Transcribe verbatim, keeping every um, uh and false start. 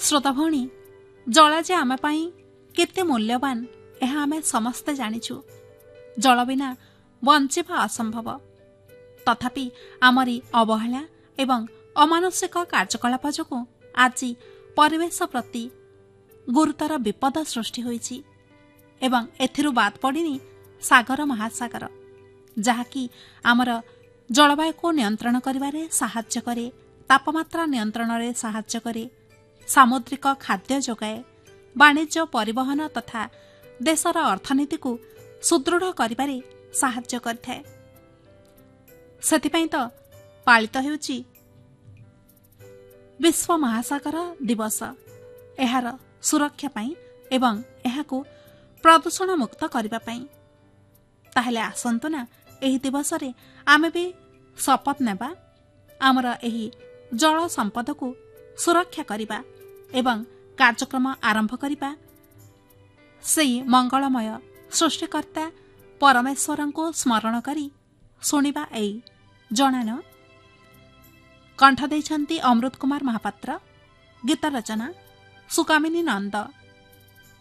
श्रोता भौणी जल जे आम केते मूल्यवान यह आमे समस्ते जानिछु। जल बिना बंचिबा असंभव। तथापि आमरी अवहेला एवं अमानुषिक कार्यकलाप जोगु आज परिवेश प्रति गुरुतर विपद सृष्टि होइछि एवं एथिरु बाद पड़िनी सागर महासागर जहाँकि आमर जलवायु को नियंत्रण करिवारे साहाय्य करे, तापमात्रा नियंत्रण रे साहाय्य करे, सामुद्रिक खाद्य जोगाए, वाणिज्य परिवहन तथा देशर अर्थनीति को सुदृढ़ करिवारे साहाय्य करथाय। सेथिपई तो पालित हेउछि विश्व महासागर दिवस एहार सुरक्षा पाई एवं एहाकू प्रदूषण मुक्त करबा पाई। ताहले आसंतु ना एही दिवस रे आमे भी शपथ नेबा आमर एही जल संपद को सुरक्षा करिबा एवं कार्यक्रम आरंभ करिबा सेई मंगलमय सृष्टिकर्ता परमेश्वर को स्मरण करी सुनिबा एई जणान। कंठ दैछन्ति अमृत कुमार महापात्र, गीत रचना सुकामिनी नंद।